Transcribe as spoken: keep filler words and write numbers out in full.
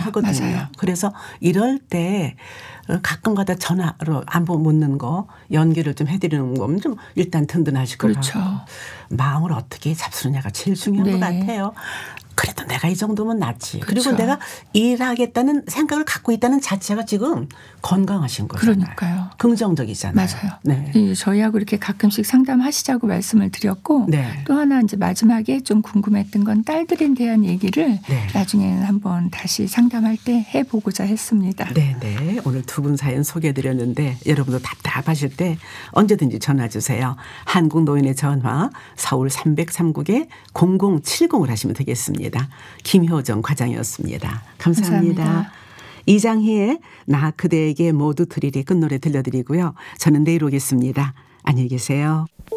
하거든요. 맞아요. 그래서 이럴 때 가끔가다 전화로 안부 묻는 거 연결을 좀 해드리는 거면 좀 일단 든든하실 것 그렇죠. 같고 마음을 어떻게 잡수느냐가 제일 중요한 네. 것 같아요. 그래도 내가 이 정도면 낫지. 그렇죠. 그리고 내가 일하겠다는 생각을 갖고 있다는 자체가 지금 건강하신 거잖아요. 그러니까요. 긍정적이잖아요. 맞아요. 네. 이 저희하고 이렇게 가끔씩 상담하시자고 말씀을 드렸고 네. 또 하나 이제 마지막에 좀 궁금했던 건 딸들에 대한 얘기를 네. 나중에는 한번 다시 상담할 때 해보고자 했습니다. 네네. 오늘 두 분 사연 소개해드렸는데 여러분도 답답하실 때 언제든지 전화 주세요. 한국노인의 전화 서울 삼공삼국에 공공칠공을 하시면 되겠습니다. 김효정 과장이었습니다. 감사합니다. 감사합니다. 이장희의 나 그대에게 모두 드리리 끝노래 들려드리고요. 저는 내일 오겠습니다. 안녕히 계세요.